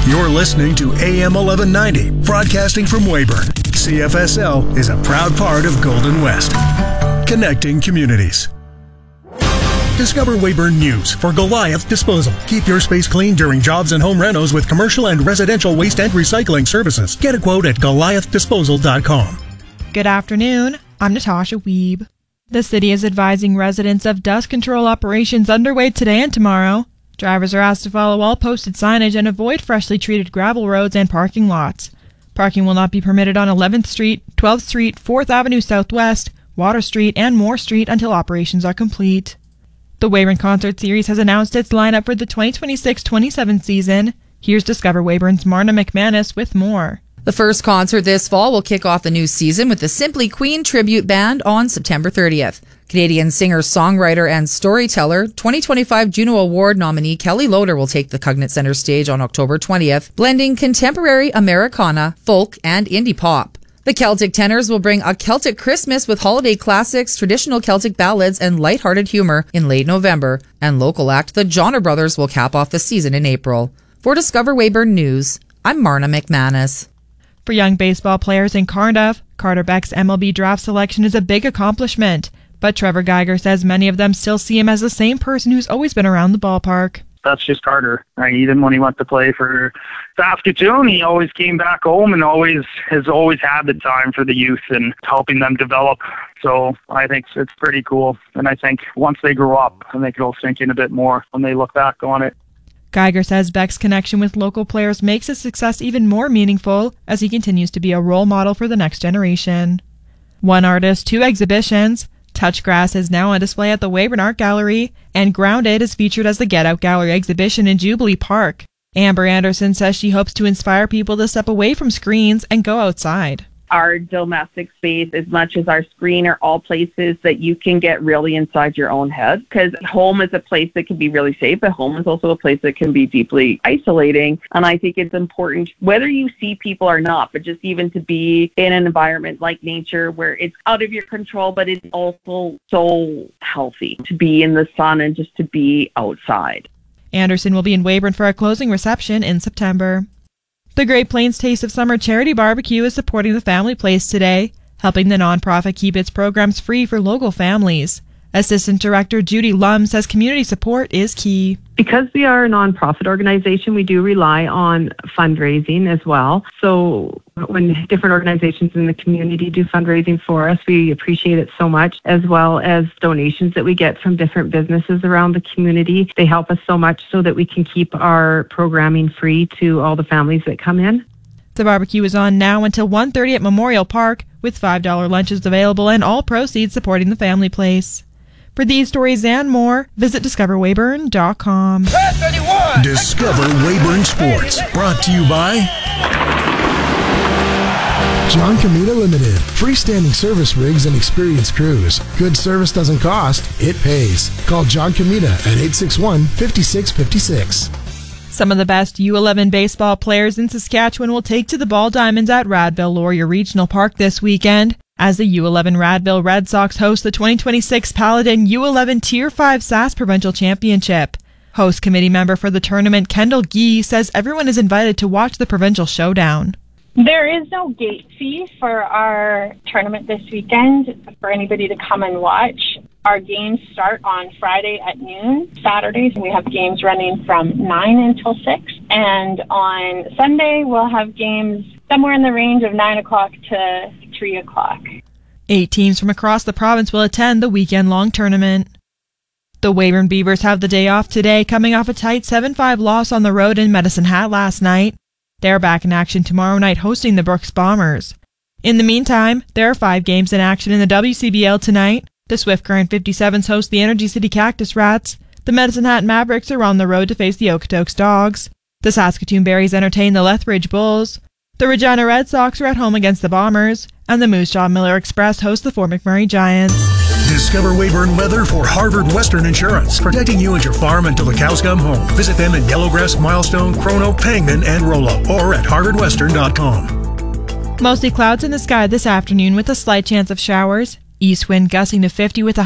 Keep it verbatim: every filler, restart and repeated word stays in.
You're listening to A M eleven ninety, broadcasting from Weyburn. C F S L is a proud part of Golden West, connecting communities. Discover Weyburn News for Goliath Disposal. Keep your space clean during jobs and home renos with commercial and residential waste and recycling services. Get a quote at goliath disposal dot com. Good afternoon. I'm Natasha Wiebe. The city is advising residents of dust control operations underway today and tomorrow. Drivers are asked to follow all posted signage and avoid freshly treated gravel roads and parking lots. Parking will not be permitted on eleventh Street, twelfth Street, fourth Avenue Southwest, Water Street, and Moore Street until operations are complete. The Weyburn Concert Series has announced its lineup for the twenty twenty-six twenty-seven season. Here's Discover Weyburn's Marna McManus with more. The first concert this fall will kick off the new season with the Simply Queen Tribute Band on September thirtieth. Canadian singer, songwriter, and storyteller, twenty twenty-five Juno Award nominee Kelly Loader will take the Cognate Centre stage on October twentieth, blending contemporary Americana, folk, and indie pop. The Celtic Tenors will bring a Celtic Christmas with holiday classics, traditional Celtic ballads, and lighthearted humor in late November, and local act the Johnner Brothers will cap off the season in April. For Discover Weyburn News, I'm Marna McManus. For young baseball players in Cardiff, Carter Beck's M L B draft selection is a big accomplishment, but Trevor Geiger says many of them still see him as the same person who's always been around the ballpark. That's just Carter. Like, even when he went to play for Saskatoon, he always came back home and always has always had the time for the youth and helping them develop. So I think it's pretty cool. And I think once they grow up, I think it'll sink in a bit more when they look back on it. Geiger says Beck's connection with local players makes his success even more meaningful as he continues to be a role model for the next generation. One artist, two exhibitions. Touchgrass is now on display at the Weyburn Art Gallery, and Grounded is featured as the Get Out Gallery exhibition in Jubilee Park. Amber Anderson says she hopes to inspire people to step away from screens and go outside. Our domestic space, as much as our screen, are all places that you can get really inside your own head, because home is a place that can be really safe, but home is also a place that can be deeply isolating. And I think it's important, whether you see people or not, but just even to be in an environment like nature where it's out of your control, but it's also so healthy to be in the sun and just to be outside. Anderson will be in Weyburn for a closing reception in September. The Great Plains Taste of Summer Charity Barbecue is supporting the Family Place today, helping the nonprofit keep its programs free for local families. Assistant Director Judy Lum says community support is key. Because we are a nonprofit organization, we do rely on fundraising as well. So when different organizations in the community do fundraising for us, we appreciate it so much, as well as donations that we get from different businesses around the community. They help us so much so that we can keep our programming free to all the families that come in. The barbecue is on now until one thirty at Memorial Park, with five dollars lunches available and all proceeds supporting the Family Place. For these stories and more, visit discover weyburn dot com. Discover Weyburn Sports, brought to you by John Comita Limited. Freestanding service rigs and experienced crews. Good service doesn't cost, it pays. Call John Comita at eight six one, five six five six. Some of the best U eleven baseball players in Saskatchewan will take to the Ball Diamonds at Radville Laurier Regional Park this weekend, as the U eleven Radville Red Sox host the twenty twenty-six Paladin U eleven Tier five S A S Provincial Championship. Host committee member for the tournament, Kendall Gee, says everyone is invited to watch the provincial showdown. There is no gate fee for our tournament this weekend for anybody to come and watch. Our games start on Friday at noon. Saturdays, we have games running from nine until six. And on Sunday, we'll have games somewhere in the range of nine o'clock to three o'clock. Eight teams from across the province will attend the weekend-long tournament. The Weyburn Beavers have the day off today, coming off a tight seven five loss on the road in Medicine Hat last night. They're back in action tomorrow night hosting the Brooks Bombers. In the meantime, there are five games in action in the W C B L tonight. The Swift Current fifty-sevens host the Energy City Cactus Rats. The Medicine Hat Mavericks are on the road to face the Okotoks Dogs. The Saskatoon Berries entertain the Lethbridge Bulls. The Regina Red Sox are at home against the Bombers. And the Moose Jaw Miller Express host the Fort McMurray Giants. Discover Weyburn weather for Harvard Western Insurance, protecting you and your farm until the cows come home. Visit them in Yellowgrass, Milestone, Chrono, Pangman, and Rollo, or at harvard western dot com. Mostly clouds in the sky this afternoon with a slight chance of showers. East wind gusting to fifty with a